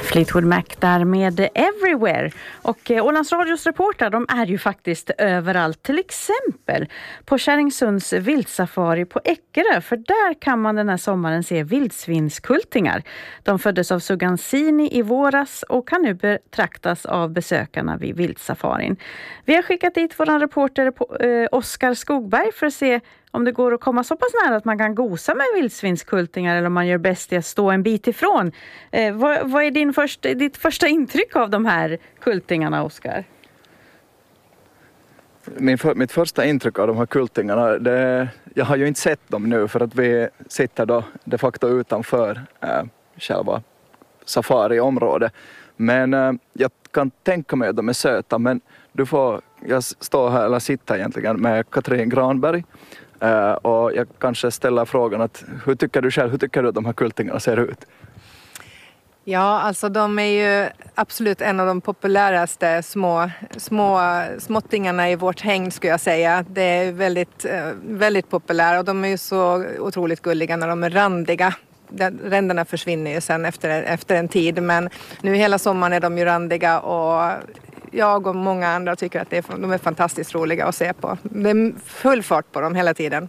Fleetwood Mac där med Everywhere. Och Ålands Radios reporter, de är ju faktiskt överallt. Till exempel på Kärringsunds vildsafari på Eckerö. För där kan man den här sommaren se vildsvinskultingar. De föddes av Sugansini i våras och kan nu betraktas av besökarna vid vildsafarin. Vi har skickat dit vår reporter Oskar Skogberg för att se om det går att komma så pass nära att man kan gosa med vildsvinskultingar eller om man gör bäst i att stå en bit ifrån. Vad är ditt första intryck av de här kultingarna, Oskar? Mitt första intryck av de här kultingarna, jag har ju inte sett dem nu för att vi sitter då de facto utanför själva safariområdet. Men jag kan tänka mig att de är söta, men jag står här, eller sitter egentligen med Katrin Granberg. Och jag kanske ställer frågan att hur tycker du att de här kultingarna ser ut? Ja, alltså de är ju absolut en av de populäraste småttingarna i vårt hägn, skulle jag säga. Det är väldigt, väldigt populära och de är ju så otroligt gulliga när de är randiga. Ränderna försvinner ju sen efter en tid, men nu hela sommaren är de ju randiga och jag och många andra tycker att de är fantastiskt roliga att se på. Det är full fart på dem hela tiden.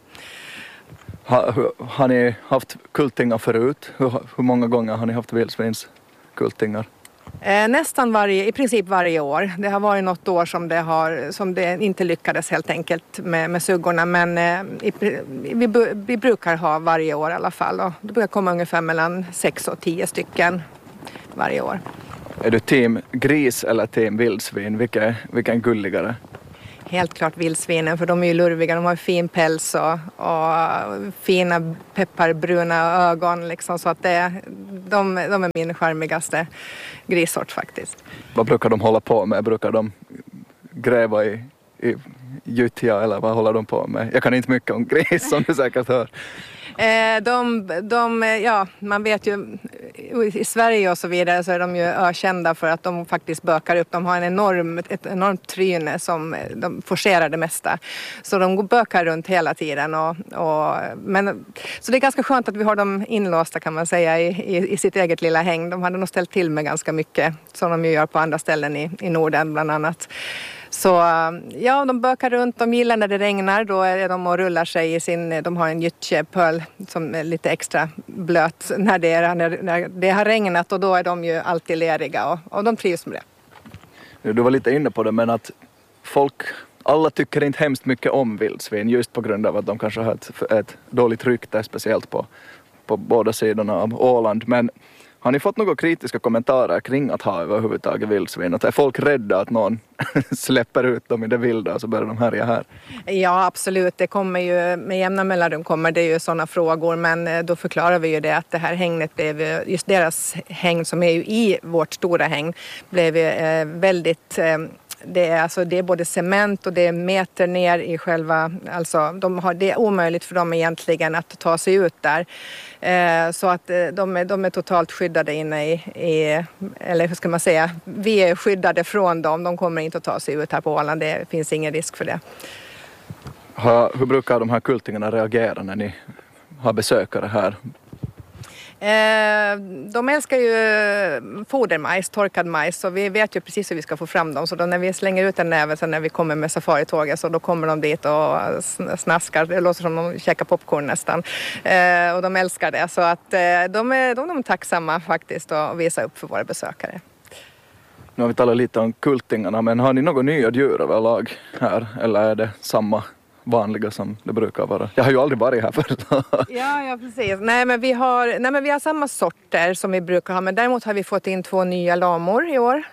Har ni haft kultingar förut? Hur många gånger har ni haft vildsvinskultingar? Nästan i princip varje år. Det har varit något år som det inte lyckades helt enkelt med suggorna. Men vi brukar ha varje år i alla fall. Och det brukar komma ungefär mellan 6 och 10 stycken varje år. Är du team gris eller team vildsvin? Vilken gulligare? Helt klart vildsvinen, för de är ju lurviga. De har fin päls och fina pepparbruna ögon. Liksom, så att de är min charmigaste grissort faktiskt. Vad brukar de hålla på med? Brukar de gräva i gyttja eller vad håller de på med? Jag kan inte mycket om gris som du säkert hör. Man vet ju i Sverige och så vidare så är de ju ökända för att de faktiskt bökar upp. De har ett enormt tryne som de forcerar det mesta. Så de bökar runt hela tiden. Så det är ganska skönt att vi har dem inlåsta, kan man säga, i sitt eget lilla häng. De hade nog ställt till med ganska mycket som de ju gör på andra ställen i Norden bland annat. Så ja, de bökar runt, de gillar när det regnar, då är de och rullar sig de har en gyttjepöl som är lite extra blöt när det har regnat, och då är de ju alltid leriga och de trivs med det. Du var lite inne på det, men att alla tycker inte hemskt mycket om vildsvin just på grund av att de kanske har ett dåligt rykte, speciellt på båda sidorna av Åland, men har ni fått några kritiska kommentarer kring att ha överhuvudtaget vildsvin? Att är folk rädda att någon släpper ut dem i det vilda och så börjar de härja här? Ja, absolut. Det kommer ju med jämna mellanrum det är ju sådana frågor. Men då förklarar vi ju det att det här hängnet blev just deras häng som är ju i vårt stora häng blev väldigt... Det är både cement och det är meter ner i själva, alltså det är omöjligt för dem egentligen att ta sig ut där. Så att de är totalt skyddade inne eller hur ska man säga, vi är skyddade från dem. De kommer inte att ta sig ut här på Åland, det finns ingen risk för det. Hur brukar de här kultingarna reagera när ni har besökare här? De älskar ju fodermajs, torkad majs, så vi vet ju precis hur vi ska få fram dem. Så då när vi slänger ut en näve, sen när vi kommer med safaritåget, så då kommer de dit och snaskar. Det låter som de käkar popcorn nästan. Och de älskar det, så att de är tacksamma faktiskt att visa upp för våra besökare. Nu har vi talat lite om kultingarna, men har ni några nya djur överlag här, eller är det samma vanliga som det brukar vara? Jag har ju aldrig varit här förut. Ja, precis. Nej, men vi har samma sorter som vi brukar ha, men däremot har vi fått in 2 nya lamor i år.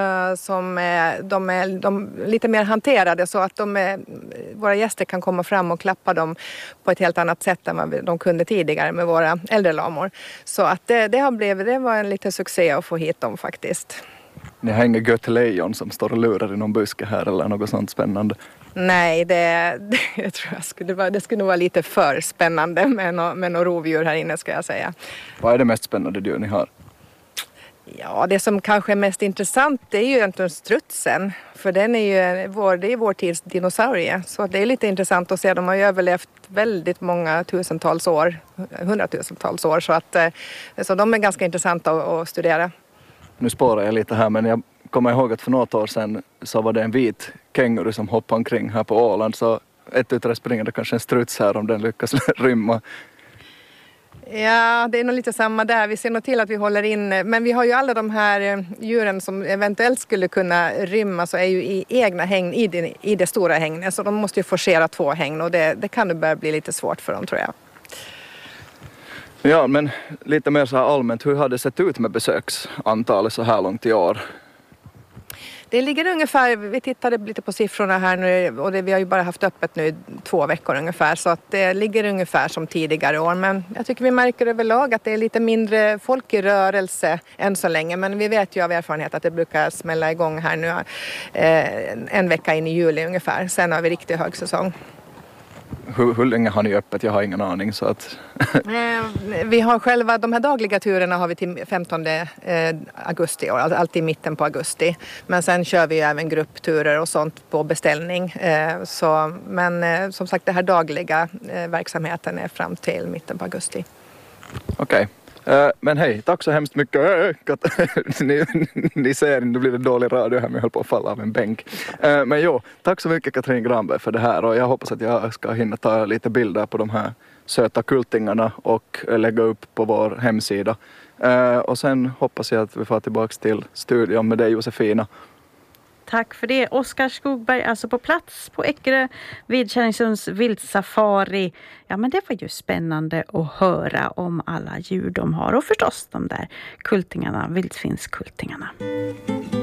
De är lite mer hanterade, så att våra gäster kan komma fram och klappa dem på ett helt annat sätt än vad de kunde tidigare med våra äldre lamor. Så att det var en liten succé att få hit dem faktiskt. Ni har inga götelejon som står och lurar i någon buske här eller något sånt spännande? Nej, jag tror det skulle nog vara lite för spännande med några rovdjur här inne, ska jag säga. Vad är det mest spännande djur ni har? Ja, det som kanske är mest intressant, det är ju egentligen strutsen. För det är vår tids dinosaurie. Så det är lite intressant att se. De har ju överlevt väldigt många tusentals år, 100-tusentals år. Så de är ganska intressanta att studera. nu spårar jag lite här, men jag kommer ihåg att för något år sedan så var det en vit känguru som hoppade omkring här på Åland, så ett utav det springer det kanske en struts här om den lyckas rymma. Ja, det är nog lite samma där. Vi ser nog till att vi håller in, men vi har ju alla de här djuren som eventuellt skulle kunna rymma, så är ju i egna hägn i det stora hägnet, så de måste ju forcera 2 hägn och det kan ju börja bli lite svårt för dem, tror jag. Ja, men lite mer så här allmänt, hur har det sett ut med besöksantalet så här långt i år? Det ligger ungefär, vi tittade lite på siffrorna här nu och vi har ju bara haft öppet nu 2 veckor ungefär, så att det ligger ungefär som tidigare år, men jag tycker vi märker överlag att det är lite mindre folk i rörelse än så länge, men vi vet ju av erfarenhet att det brukar smälla igång här nu en vecka in i juli ungefär, sen har vi riktigt högsäsong. Hur länge har ni öppet? Jag har ingen aning. Så att vi har själva, de här dagliga turerna har vi till 15 augusti i år, alltid i mitten på augusti. Men sen kör vi även gruppturer och sånt på beställning. Men som sagt, det här dagliga verksamheten är fram till mitten på augusti. Okej. Men hej, tack så hemskt mycket. Ni ser, nu blir det dålig radio här, men jag höll på att falla av en bänk. Men jo, tack så mycket Katrin Granberg för det här, och jag hoppas att jag ska hinna ta lite bilder på de här söta kultingarna och lägga upp på vår hemsida. Och sen hoppas jag att vi får tillbaka till studion med dig, Josefina. Tack för det. Oskar Skogberg, alltså på plats på Eckerö vid Kärringsunds viltsafari. Ja, men det var ju spännande att höra om alla djur de har, och förstås de där kultingarna, vildsvinskultingarna.